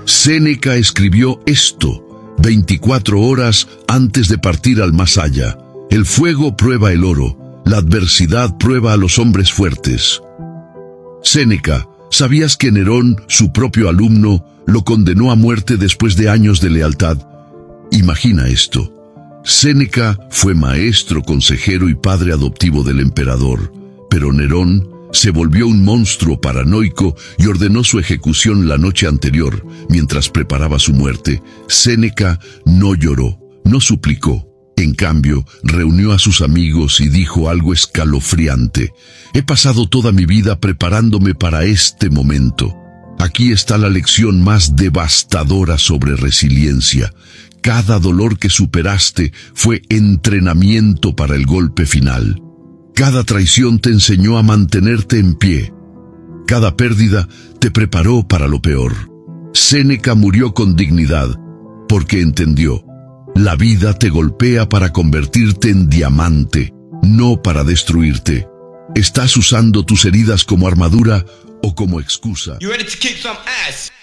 Séneca escribió esto 24 horas antes de partir al más allá. El fuego prueba el oro, la adversidad prueba a los hombres fuertes. Séneca, ¿sabías que Nerón, su propio alumno, lo condenó a muerte después de años de lealtad? Imagina esto. Séneca fue maestro, consejero y padre adoptivo del emperador, pero Nerón se volvió un monstruo paranoico y ordenó su ejecución la noche anterior. Mientras preparaba su muerte, Séneca no lloró, no suplicó. En cambio, reunió a sus amigos y dijo algo escalofriante: «He pasado toda mi vida preparándome para este momento. Aquí está la lección más devastadora sobre resiliencia. Cada dolor que superaste fue entrenamiento para el golpe final. Cada traición te enseñó a mantenerte en pie. Cada pérdida te preparó para lo peor». Séneca murió con dignidad, porque entendió: la vida te golpea para convertirte en diamante, no para destruirte. ¿Estás usando tus heridas como armadura o como excusa? You ready to kick some ass?